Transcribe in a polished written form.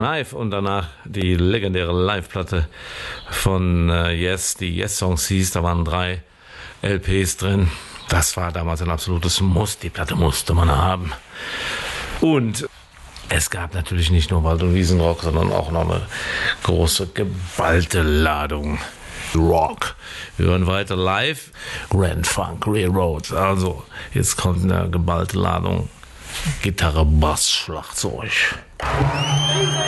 Live und danach die legendäre Live-Platte von Yes, die Yes-Songs hieß, da waren 3 LPs drin. Das war damals ein absolutes Muss, die Platte musste man haben. Und es gab natürlich nicht nur Wald- und Wiesenrock, sondern auch noch eine große, geballte Ladung Rock. Wir hören weiter live, Grand Funk Railroad. Also, jetzt kommt eine geballte Ladung Gitarre, Bass, Schlagzeug.